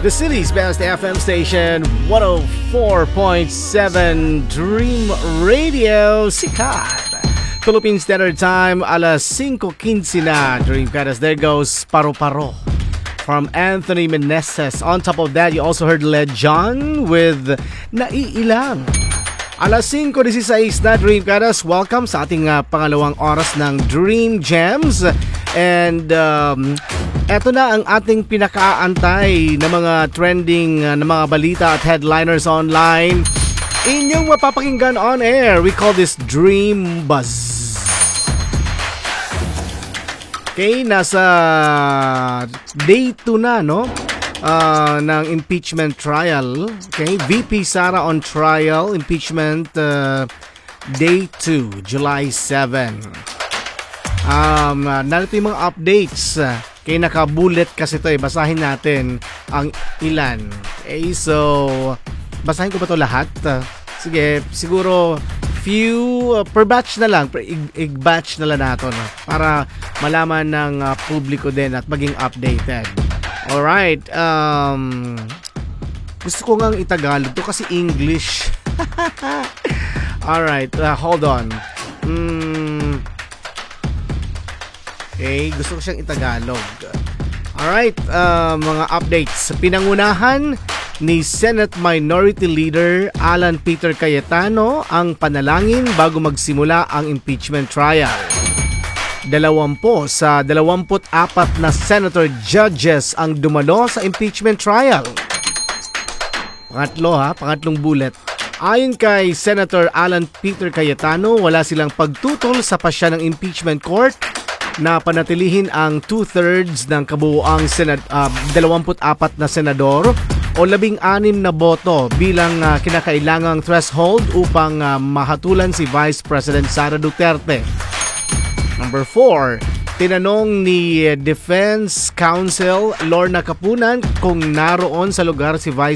The city's best FM station, 104.7 Dream Radio, sikat. Philippine Standard Time, alas 5:15 na. Dream Cadas, there goes Paro-Paro from Anthony Meneses. On top of that, you also heard Led John with Naiilang. Alas 5:16 na, Dream Cadas. Welcome sa ating pangalawang oras ng Dream Gems. And eto na ang ating pinakaantay na mga trending na mga balita at headliners online. Inyong mapapakinggan on air. We call this Dream Buzz. Okay, nasa day 2 na, no? Ng impeachment trial. Okay, VP Sara on trial. Impeachment day 2, July 7. Narito yung mga updates. Kaya naka-bullet kasi ito eh. Basahin natin ang ilan. Okay, so basahin ko ba ito lahat? Sige, siguro few per batch na lang. I-batch na lang natin, no? Para malaman ng publiko din at maging updated. Alright. Gusto ko ngang itagalog to kasi English. Alright, hold on. Okay, gusto ko siyang itagalog. Alright, mga updates. Pinangunahan ni Senate Minority Leader Alan Peter Cayetano ang panalangin bago magsimula ang impeachment trial. 20 sa 24 na senator judges ang dumalo sa impeachment trial. Pangatlong bullet. Ayon kay Senator Alan Peter Cayetano, wala silang pagtutol sa pasya ng impeachment court na panatilihin ang 2/3 ng kabuuang 24 na senador o 16 na boto bilang kinakailangang threshold upang mahatulan si Vice President Sara Duterte. Number 4, tinanong ni Defense Counsel Lorna Capunan kung naroon sa lugar si Vice